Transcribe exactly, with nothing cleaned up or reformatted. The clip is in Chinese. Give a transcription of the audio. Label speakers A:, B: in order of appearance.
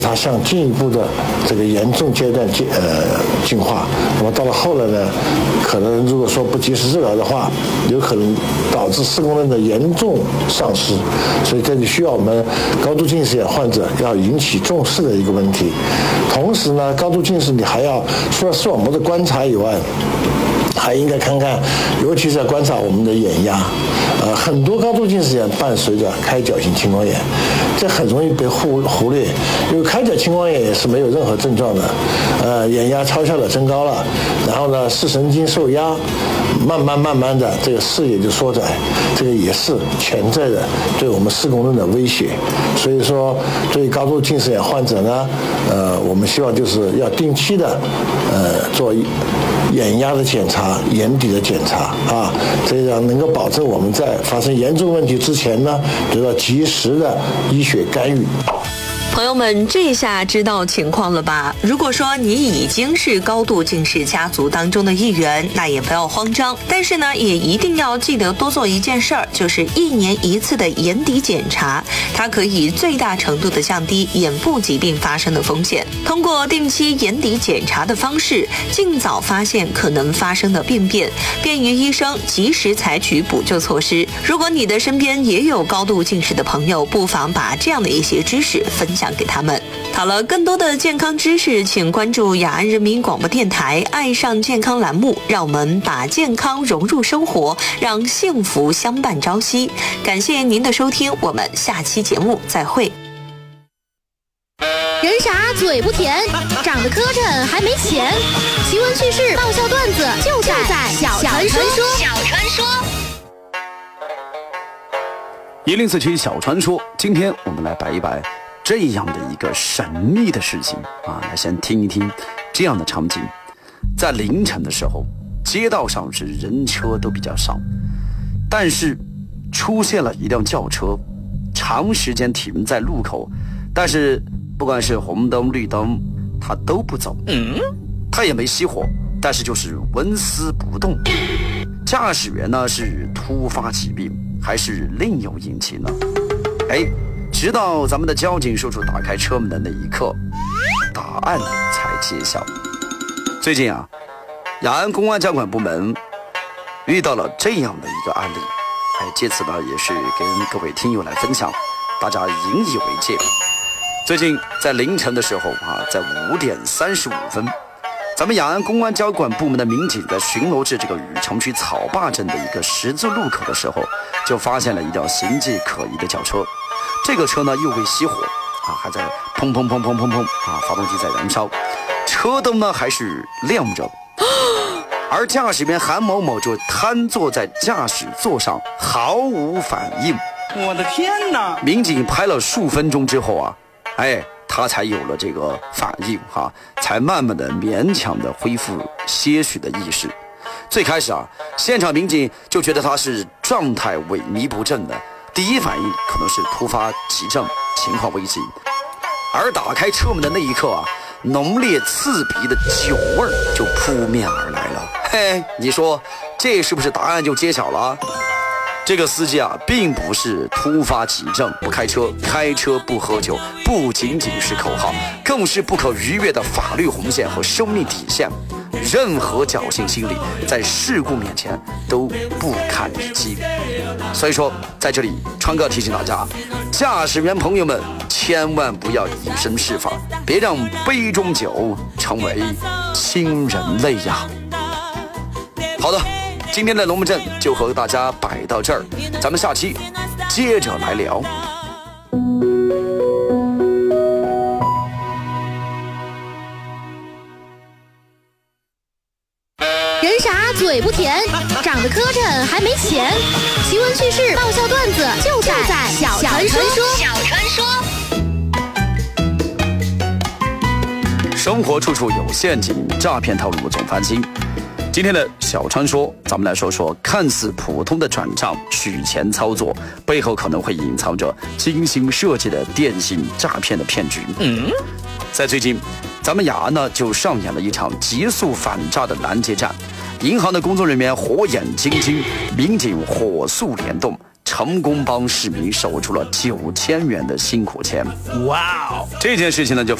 A: 它向进一步的这个严重阶段进呃进化，那么到了后来呢，可能如果说不及时治疗的话，有可能导致视功能的严重丧失，所以这里需要我们高度近视眼患者要引起重视的一个问题。同时呢，高度近视你还要除了视网膜的观察以外，还应该看看，尤其是要观察我们的眼压。呃，很多高度近视眼伴随着开角性青光眼，这很容易被忽忽略。因为开角青光眼也是没有任何症状的，呃，眼压超效的增高了，然后呢，视神经受压，慢慢慢慢的这个视野就缩窄，这个也是潜在的对我们视功能的威胁。所以说，对高度近视眼患者呢，呃，我们希望就是要定期的，呃，做眼压的检查、眼底的检查啊，这样能够保证我们在发生严重问题之前呢，得到及时的医学干预。
B: 朋友们，这下知道情况了吧？如果说你已经是高度近视家族当中的一员，那也不要慌张。但是呢，也一定要记得多做一件事儿，就是一年一次的眼底检查，它可以最大程度的降低眼部疾病发生的风险。通过定期眼底检查的方式，尽早发现可能发生的病变，便于医生及时采取补救措施。如果你的身边也有高度近视的朋友，不妨把这样的一些知识分享给他们。好了，更多的健康知识请关注雅安人民广播电台爱上健康栏目，让我们把健康融入生活，让幸福相伴朝夕。感谢您的收听，我们下期节目再会。
C: 人傻嘴不甜，长得磕碜还没钱，奇闻趣事爆笑段子就在小传说。小传说
D: 一零四七小传说，今天我们来摆一摆这样的一个神秘的事情啊！来先听一听这样的场景：在凌晨的时候，街道上是人车都比较少，但是出现了一辆轿车，长时间停在路口，但是不管是红灯绿灯，它都不走，嗯，它也没熄火，但是就是纹丝不动。驾驶员呢是突发疾病，还是另有隐情呢？哎。直到咱们的交警叔叔打开车门的那一刻，答案才揭晓。最近啊，雅安公安交管部门遇到了这样的一个案例，哎，借此呢也是跟各位听友来分享，大家引以为戒。最近在凌晨的时候啊，在五点三十五分，咱们雅安公安交管部门的民警在巡逻至这个禹城区草坝镇的一个十字路口的时候，就发现了一辆形迹可疑的轿车。这个车呢又未熄火啊，还在砰砰砰砰砰砰啊，发动机在燃烧，车灯呢还是亮着，而驾驶员韩某某就瘫坐在驾驶座上毫无反应。
E: 我的天哪！
D: 民警拍了数分钟之后啊，哎，他才有了这个反应哈、啊，才慢慢的勉强的恢复些许的意识。最开始啊，现场民警就觉得他是状态萎靡不振的。第一反应可能是突发急症，情况危急，而打开车门的那一刻啊，浓烈刺鼻的酒味就扑面而来了。嘿，你说这是不是答案就揭晓了？这个司机啊，并不是突发急症不开车，开车不喝酒，不仅仅是口号，更是不可逾越的法律红线和生命底线。任何侥幸心理在事故面前都不堪一击。所以说在这里川哥提醒大家，驾驶员朋友们千万不要以身试法，别让杯中酒成为亲人泪呀。好的，今天的龙门阵就和大家摆到这儿，咱们下期接着来聊。
C: 人傻嘴不甜，长得磕碜还没钱，奇闻趣事爆笑段子就在小传说。小传说。
D: 生活处处有陷阱，诈骗套路总翻新。今天的小传说，咱们来说说看似普通的转账取钱操作，背后可能会隐藏着精心设计的电信诈骗的骗局。嗯，在最近，咱们雅安呢就上演了一场急速反诈的拦截战，银行的工作人员火眼金睛，民警火速联动， 成功帮市民收出了九千元的辛苦钱。哇哦，这件事情呢就